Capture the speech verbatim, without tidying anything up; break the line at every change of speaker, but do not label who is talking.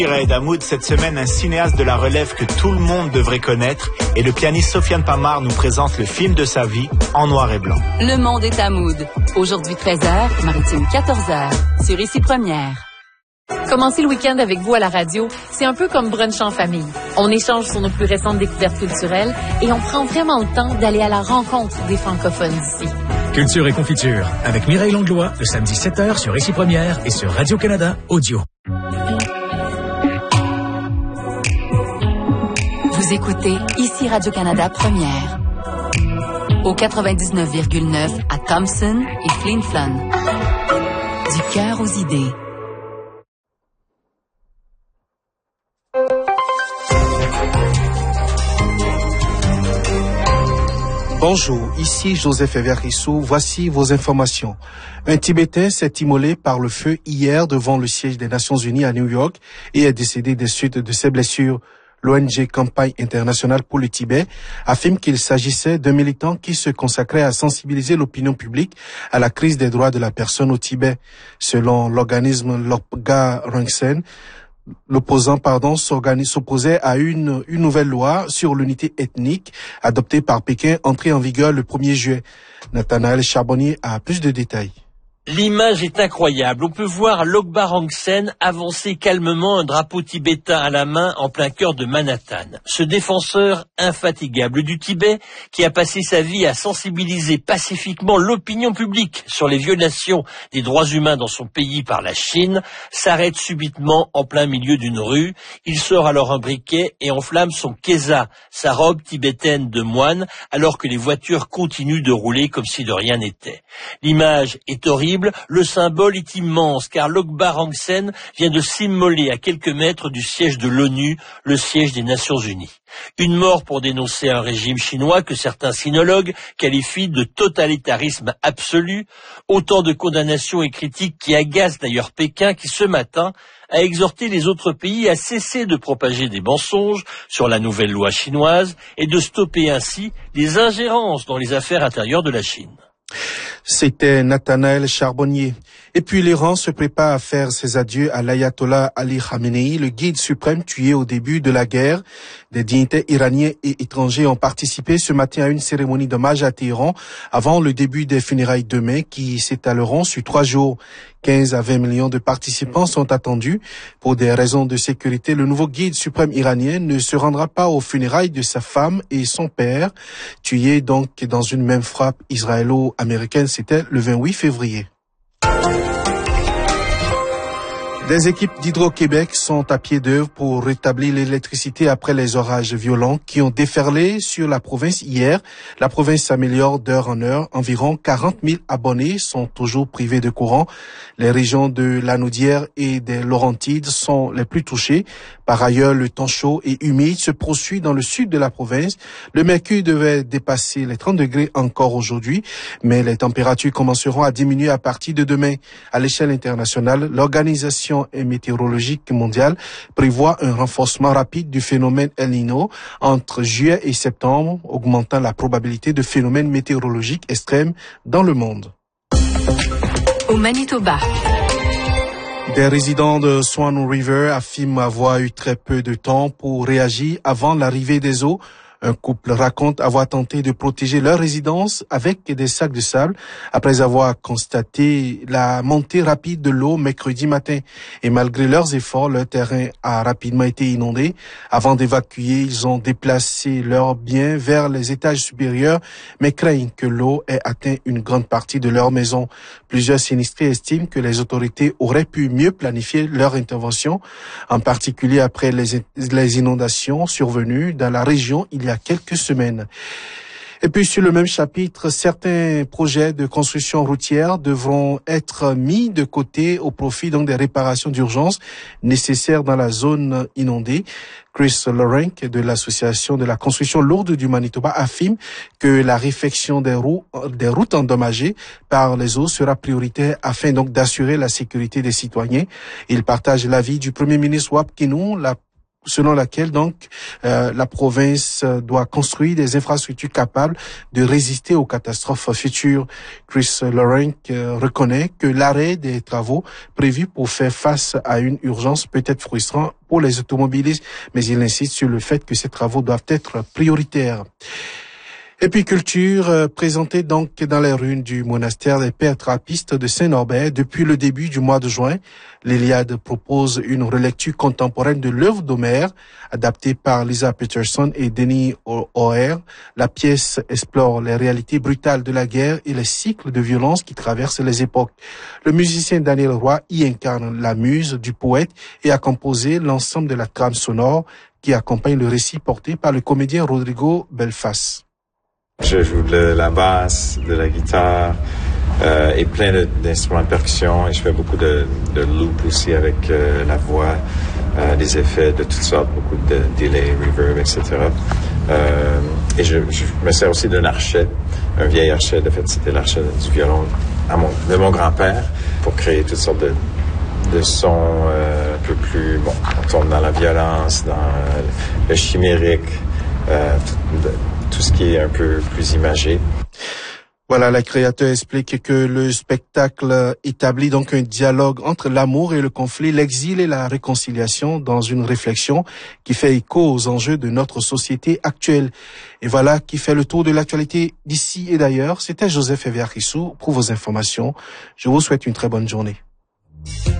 Raed Hamoud, cette semaine, un cinéaste de la relève que tout le monde devrait connaître, et le pianiste Sofiane Pamar nous présente le film de sa vie en noir et blanc.
Le monde est Hamoud. Aujourd'hui treize heures, Maritime quatorze heures, sur Ici Première. Commencer le week-end avec vous à la radio, c'est un peu comme brunch en famille. On échange sur nos plus récentes découvertes culturelles et on prend vraiment le temps d'aller à la rencontre des francophones d'ici.
Culture et confiture, avec Mireille Langlois, le samedi sept heures sur Ici Première et sur Radio-Canada Audio.
Vous écoutez Ici Radio-Canada Première. Au quatre-vingt-dix-neuf virgule neuf à Thompson et Flin Flon. Du cœur aux idées.
Bonjour, ici Joseph Everissou, voici vos informations. Un Tibétain s'est immolé par le feu hier devant le siège des Nations Unies à New York et est décédé des suites de ses blessures. L'O N G Campagne internationale pour le Tibet affirme qu'il s'agissait d'un militant qui se consacrait à sensibiliser l'opinion publique à la crise des droits de la personne au Tibet. Selon l'organisme Lobga Rungsen, L'opposant, pardon, s'opposait à une, une nouvelle loi sur l'unité ethnique adoptée par Pékin, entrée en vigueur le premier juillet. Nathanaël Charbonnier a plus de détails.
L'image est incroyable. On peut voir Logba Rangsen avancer calmement, un drapeau tibétain à la main en plein cœur de Manhattan. Ce défenseur infatigable du Tibet, qui a passé sa vie à sensibiliser pacifiquement l'opinion publique sur les violations des droits humains dans son pays par la Chine, s'arrête subitement en plein milieu d'une rue. Il sort alors un briquet et enflamme son kesa, sa robe tibétaine de moine, alors que les voitures continuent de rouler comme si de rien n'était. L'image est horrible. Le symbole est immense car Logba Rangsen vient de s'immoler à quelques mètres du siège de l'ONU, le siège des Nations Unies. Une mort pour dénoncer un régime chinois que certains sinologues qualifient de totalitarisme absolu. Autant de condamnations et critiques qui agacent d'ailleurs Pékin qui ce matin a exhorté les autres pays à cesser de propager des mensonges sur la nouvelle loi chinoise et de stopper ainsi les ingérences dans les affaires intérieures de la Chine.
C'était Nathanaël Charbonnier. Et puis l'Iran se prépare à faire ses adieux à l'ayatollah Ali Khamenei, le guide suprême tué au début de la guerre. Des dignitaires iraniens et étrangers ont participé ce matin à une cérémonie d'hommage à Téhéran avant le début des funérailles demain qui s'étaleront sur trois jours. quinze à vingt millions de participants sont attendus. Pour des raisons de sécurité, le nouveau guide suprême iranien ne se rendra pas aux funérailles de sa femme et son père, tués donc dans une même frappe israélo-américaine. C'était le vingt-huit février. Des équipes d'Hydro-Québec sont à pied d'œuvre pour rétablir l'électricité après les orages violents qui ont déferlé sur la province hier. La province s'améliore d'heure en heure. Environ quarante mille abonnés sont toujours privés de courant. Les régions de Lanaudière et des Laurentides sont les plus touchées. Par ailleurs, le temps chaud et humide se poursuit dans le sud de la province. Le mercure devait dépasser les trente degrés encore aujourd'hui, mais les températures commenceront à diminuer à partir de demain. À l'échelle internationale, l'Organisation météorologique mondiale prévoit un renforcement rapide du phénomène El Niño entre juillet et septembre, augmentant la probabilité de phénomènes météorologiques extrêmes dans le monde.
Au Manitoba.
Des résidents de Swan River affirment avoir eu très peu de temps pour réagir avant l'arrivée des eaux. Un couple raconte avoir tenté de protéger leur résidence avec des sacs de sable après avoir constaté la montée rapide de l'eau mercredi matin. Et malgré leurs efforts, leur terrain a rapidement été inondé. Avant d'évacuer, ils ont déplacé leurs biens vers les étages supérieurs, mais craignent que l'eau ait atteint une grande partie de leur maison. Plusieurs sinistrés estiment que les autorités auraient pu mieux planifier leur intervention, en particulier après les, les inondations survenues dans la région il y a quelques semaines. Et puis sur le même chapitre, certains projets de construction routière devront être mis de côté au profit donc des réparations d'urgence nécessaires dans la zone inondée. Chris Lorenk de l'Association de la construction lourde du Manitoba affirme que la réfection des, roues, des routes endommagées par les eaux sera prioritaire afin donc d'assurer la sécurité des citoyens. Il partage l'avis du Premier ministre Wap Kinew, la selon laquelle donc euh, la province doit construire des infrastructures capables de résister aux catastrophes futures. Chris Lorenc euh, reconnaît que l'arrêt des travaux prévus pour faire face à une urgence peut être frustrant pour les automobilistes, mais il insiste sur le fait que ces travaux doivent être prioritaires. Et puis culture, euh, présentée donc dans les ruines du monastère des Pères Trappistes de Saint-Norbert depuis le début du mois de juin. L'Iliade propose une relecture contemporaine de l'œuvre d'Homère, adaptée par Lisa Peterson et Denis O'Hare. La pièce explore les réalités brutales de la guerre et les cycles de violence qui traversent les époques. Le musicien Daniel Roy y incarne la muse du poète et a composé l'ensemble de la trame sonore qui accompagne le récit porté par le comédien Rodrigo Belfast.
Je joue de la basse, de la guitare euh, et plein de, d'instruments de percussion et je fais beaucoup de, de loop aussi avec euh, la voix, euh, des effets de toutes sortes, beaucoup de delay, reverb, et cetera. Euh, et je, je me sers aussi d'un archet, un vieil archet, de fait c'était l'archet du violon à mon, de mon grand-père pour créer toutes sortes de, de sons euh, un peu plus, bon, on tombe dans la violence, dans euh, le chimérique, euh, tout, de, tout ce qui est un peu plus imagé.
Voilà, la créateur explique que le spectacle établit donc un dialogue entre l'amour et le conflit, l'exil et la réconciliation dans une réflexion qui fait écho aux enjeux de notre société actuelle. Et voilà qui fait le tour de l'actualité d'ici et d'ailleurs. C'était Joseph Eviarissou pour vos informations. Je vous souhaite une très bonne journée.